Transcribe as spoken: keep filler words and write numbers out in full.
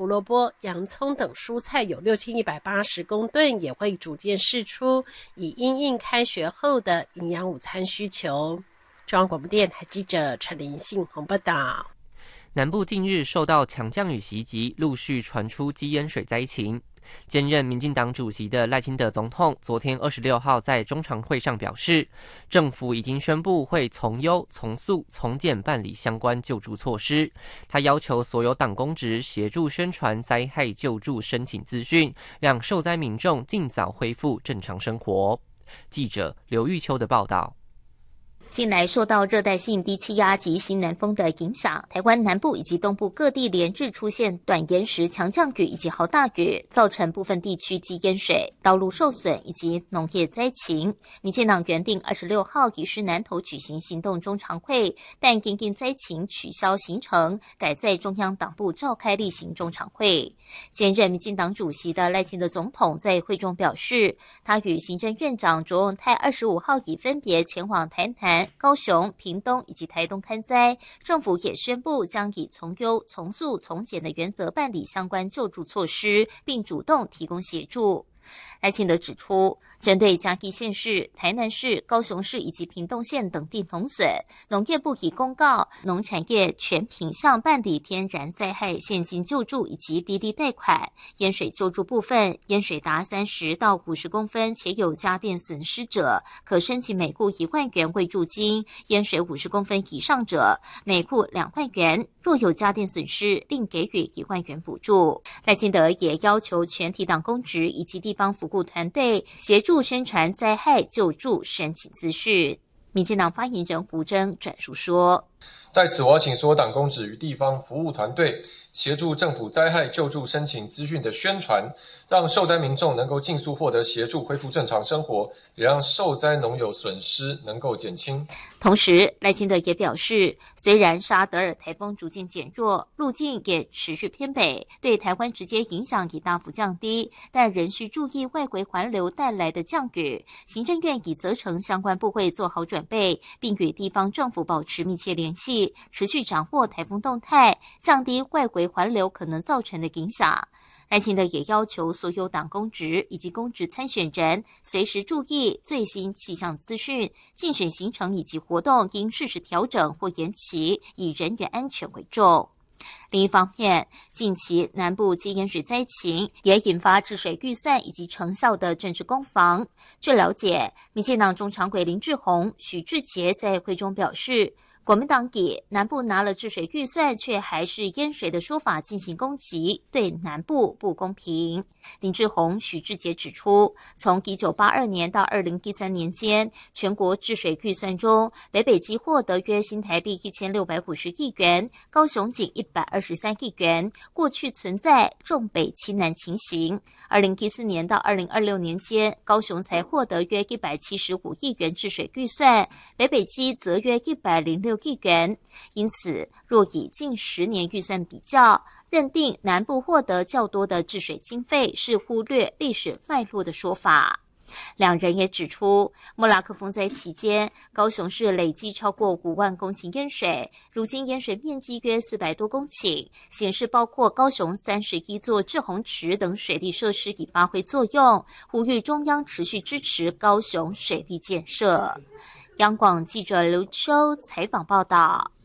胡萝卜、洋葱等蔬菜有六千一百八十公吨，也会逐渐释出，以因应开学后的营养午餐需求。中央广播电台记者陈林信鸿报道。 南部近日受到强降雨袭击，陆续传出积淹水灾情。兼任民进党主席的赖清德总统昨天二十六号在中常会上表示，政府已经宣布会从优、从速、从简办理相关救助措施。他要求所有党公职协助宣传灾害救助申请资讯，让受灾民众尽早恢复正常生活。记者刘玉秋的报道。 近来受到热带性低气压及西南风的影响，台湾南部以及东部各地连日出现短延时强降雨以及豪大雨，造成部分地区积淹水、道路受损以及农业灾情。民进党原定二十六号移师南投举行行动中常会，但因应灾情取消行程，改在中央党部召开例行中常会。兼任民进党主席的赖清德总统在会中表示，他与行政院长卓荣泰二十五号已分别前往台南、高雄、屏东以及台东勘灾，政府也宣布将以从优、从速、从简的原则办理相关救助措施，并主动提供协助。赖清德指出，针对嘉义县市、台南市、高雄市以及屏东县等地农损，农业部已公告，农产业全品项办理天然灾害现金救助以及滴滴贷款。淹水救助部分，淹水达三十到五十公分且有家电损失者，可申请每户一万元慰助金；淹水五十公分以上者，每户两万元。若有家电损失，另给予一万元补助。赖清德也要求全体党公职以及地方服务团队协助宣传灾害救助申请资讯。民进党发言人胡征转述说， 在此我要请所有党公职与地方服务团队协助政府灾害救助申请资讯的宣传，让受灾民众能够尽速获得协助，恢复正常生活，也让受灾农友损失能够减轻。 同时，赖清德也表示，虽然沙德尔台风逐渐减弱，路径也持续偏北，对台湾直接影响已大幅降低，但仍需注意外围环流带来的降雨。行政院已责成相关部会做好准备，并与地方政府保持密切联系，持续掌握台风动态，降低外围环流可能造成的影响。赖清德也要求所有党公职以及公职参选人随时注意最新气象资讯，竞选行程以及活动应适时调整或延期，以人员安全为重。另一方面，近期南部积淹水灾情也引发治水预算以及成效的政治攻防。据了解，民进党中常委林志宏、许志杰在会中表示，国民党以南部拿了治水预算，却还是淹水的说法进行攻击，对南部不公平。林志宏、许志杰指出，从一九八二年到二零一三年间，全国治水预算中，北北基获得约新台币一千六百五十亿元，高雄仅一百二十三亿元，过去存在重北轻南情形。二零一四年到二零二六年间，高雄才获得约一百七十五亿元治水预算，北北基则约一百零六亿元。因此，若以近十年预算比较，认定南部获得较多的治水经费是忽略历史脉络的说法。两人也指出，莫拉克风灾期间，高雄市累计超过五万公顷淹水，如今淹水面积约四百多公顷，显示包括高雄三十一座滞洪池等水利设施已发挥作用，呼吁中央持续支持高雄水利建设。央广记者刘秋采访报道。